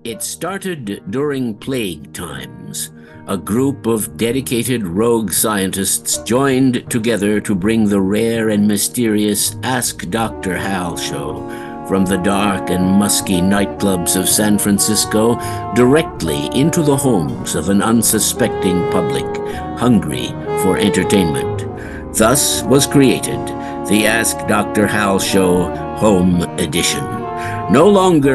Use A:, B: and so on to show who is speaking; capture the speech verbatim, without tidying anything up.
A: It started during plague times. A group of dedicated rogue scientists joined together to bring the rare and mysterious Ask Doctor Hal show from the dark and musky nightclubs of San Francisco directly into the homes of an unsuspecting public hungry for entertainment. Thus was created the Ask Doctor Hal Show Home Edition. No longer